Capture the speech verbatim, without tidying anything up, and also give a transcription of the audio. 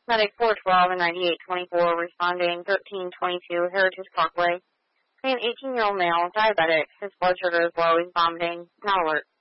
Medic four twelve and ninety-eight twenty-four responding thirteen twenty-two Heritage Parkway. See an eighteen-year-old male, diabetic. His blood sugar is low. He's vomiting. Not alert.